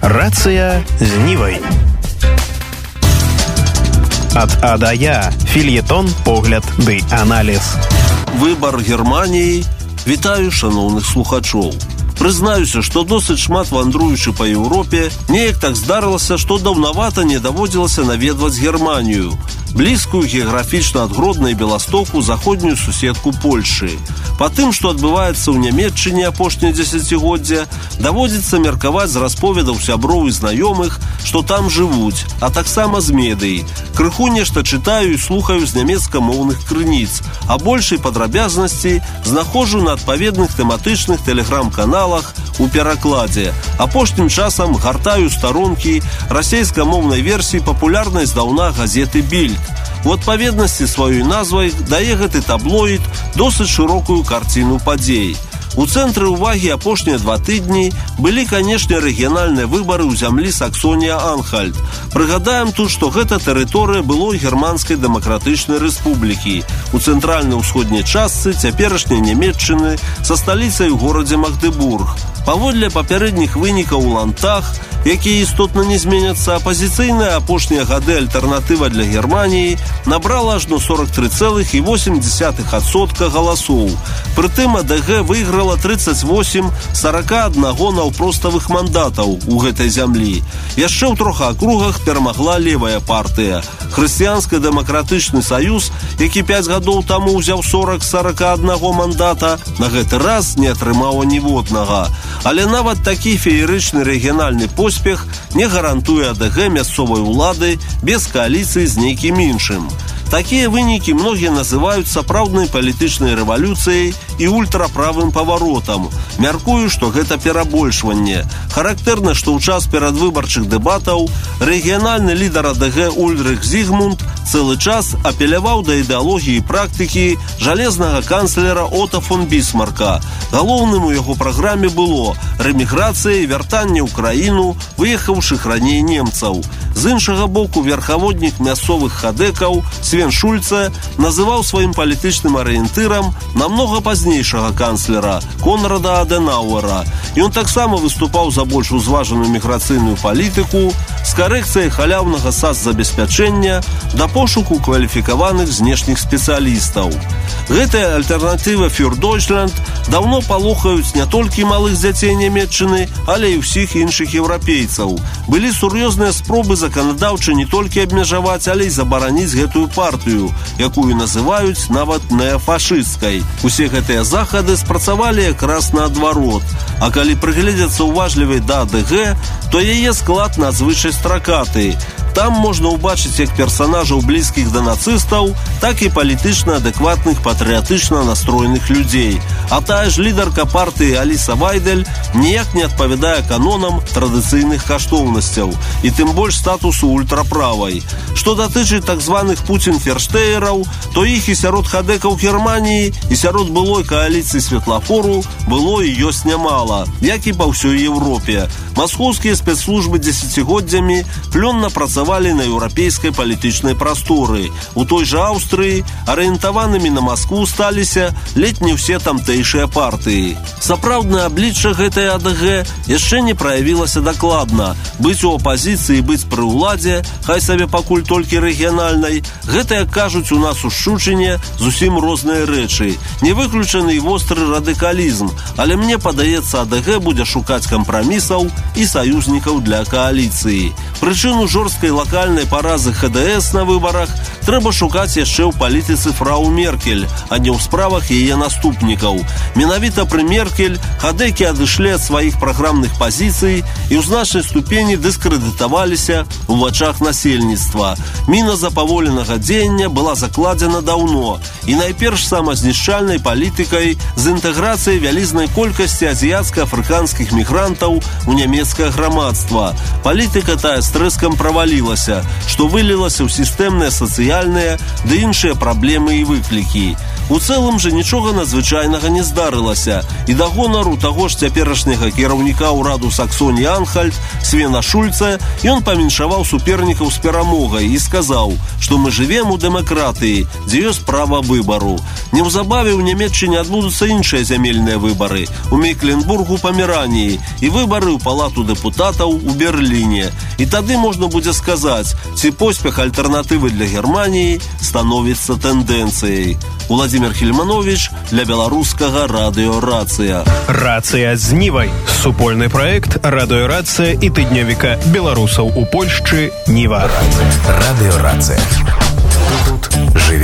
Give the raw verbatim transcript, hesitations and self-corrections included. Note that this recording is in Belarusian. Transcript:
Рацыя з Нівай. Ад А да Я. Фельетон, погляд ды аналіз. Выбар Германіі. Вітаю шаноўных слухачоў. Прызнаюся, што досыць шмат вандруючы па Еўропе, неяк так здарылася, што даўнавата не даводзілася наведваць Германію, блізкую геаграфічна ад Гродна і Беластоку заходнюю суседку Польшы. Па тым, што адбываецца ў Нямецчыне апошняе дзесяцігоддзя, даводзіцца меркаваць з расповедаў сяброў і знаёмых, што там жывуць, а таксама з медый. Крыху нешта чытаю і слухаю з нямецкамоўных крыніц, а большай падрабязнасці знаходжу на адпаведных тэматычных тэлеграм-каналах у перакладзе. Апошнім часам гартаю старонкі расейскамоўнай версіі папулярнай здаўна газеты «Більд». У адпаведнасці сваёй назвай дае гэты таблоід досыць шырокую карціну падзей. У цэнтры ўвагі апошнія два тыдні былі, канешне, рэгіянальныя выбары ў зямлі Саксонія-Анхальт. Прыгадаем тут, што гэта тэрыторыя былой Германскай дэмакратычнай рэспублікі у цэнтральна-ўсходняй частцы цяперашняй Нямецчыны са сталіцай у горадзе Магдебург. Паводле папярэдніх вынікаў у ландтаг, якія істотна не зменяцца, апазіцыйная апошнія гады альтэрнатыва для Германіі набрала ажно сорок тры цэлых восемь дзесятых адсотка галасоў. Прытым А Д Г выйграла тридцать восемь з сорока аднаго наўпроставых мандатаў у гэтай зямлі. Яшчэ ў трох акругах перамагла левая партыя. Хрысціянска-дэмакратычны саюз, які пяць гадоў таму ўзяў сорок з сорока аднаго мандата, на гэты раз не атрымаў ніводнага. Але нават такі феерычны рэгіянальны поспех не гарантуе А Д Г мясцовай улады без кааліцыі з нейкім іншым. Такія вынікі многія называюць сапраўднай палітычнай рэвалюцыяй і ультраправым паваротам. Мяркую, што гэта перабольшванне. Характэрна, што ў час перадвыбарчых дэбатаў рэгіянальны лідар А Д Г Ульрых Зігмунд цэлы час апеляваў да ідэалогіі і практыкі жалезнага канцлера Ота фон Бісмарка. Галоўным у яго праграме было рэміграцыя і вяртанне ў краіну выехаўшых раней немцаў. З іншага боку, верхаводнік мясцовых хадэкаў Свен Шульце называў сваім палітычным арыентырам намнога пазнейшага канцлера Конрада Адэнауэра. Ён таксама выступаў за больш узважаную міграцыйную палітыку з карэкцыяй халяўнага сацзабеспячэння да пошуку кваліфікаваных знешніх спецыялістаў. Гэтая альтэрнатыва «Фюр Дойчланд» даўно палохаюць не толькі малых дзяцей Нямецчыны, але і ўсіх іншых еўрапейцаў. Былі сур'ёзныя спробы заканадаўча не толькі абмежаваць, але і забараніць гэтую партыю, якую называюць нават неафашысцкай. Усе гэтыя захады спрацавалі якраз наадварот. А калі прыгледзяцца уважлівай да А Д Г, то яе склад надзвычай стракаты. Там можна ўбачыць як персанажаў блізкіх да нацыстаў, так і палітычна адэкватных патрыятычна настроеных людзей. А тая ж лідарка партыі Аліса Вайдель ніяк не адпавядае канонам традыцыйных каштоўнасцяў і тым больш статусу ультраправай. Што датычыць так званых Пуцін-ферштеераў, то іх і сярод хадэкаў Германіі, і сярод былой кааліцыі светлафору было і ёсць нямала, як і па ўсёй Еўропе. Маскоўскія спецслужбы дзесяцігоддзямі плённа працавалі на еўрапейскай палітычнай прасторы. У той жа Аўстрыі арыентаванымі на Маскву сталіся ледзь не ўсе тамтэйшыя партыі. Сапраўднае аблічча гэтай А Д Г яшчэ не праявілася дакладна. Быць у апазіцыі, быць пры ўладзе, хай сабе пакуль толькі рэгіянальнай, гэта, як кажуць у нас у Шчучыне, зусім розныя рэчы. Не выключаны і востры радыкалізм, але мне падаецца, А Д Г будзе шукаць кампрамісаў і саюзнікаў для кааліцыі. Прычыну жорсткай лакальнай паразы Х Д С на выбарах трэба шукаць яшчэ ў палітыцы фрау Меркель, а не ў справах яе наступнікаў. Менавіта пры Меркель хадэкі адышлі ад сваіх праграмных пазіцый і ў значнай ступені дыскрэдытаваліся ў вачах насельніцтва. Міна запаволенага дзеяння была закладзена даўно і найперш самазнішчальнай палітыкай з інтэграцыяй вялізнай колькасці азіяцка-афрыканскіх мігрантаў у нямецкае грамадства. Палітыка тая з трэскам правалілася, што вылілася ў сістэмныя сацыяльныя ды іншыя праблемы і выклікі. У цэлым жа нічога надзвычайнага не здарылася, і да гонару таго ж цяперашняга кіраўніка ўраду Саксоні-Анхальт Свена Шульца ён паменшаваў супернікаў з перамогай і сказаў, што мы жывем у дэмакратыі, дзе ёсць права выбару. Неўзабаве ў Нямецчыне адбудуцца іншыя зямельныя выбары у Мекленбургу, Памераніі і выбары ў палату дэпутатаў у Берліне. І тады можна будзе сказаць, ці поспех альтэрнатывы для Германіі становіцца тэндэнцыяй. Владимир Хельманович для беларускага радыё «Рацыя». «Рацыя з Нівай» – супольны праект радыё «Рацыя» і тыднёвіка беларусаў у Польшчы «Ніва». Радыё «Рацыя». Тут жыве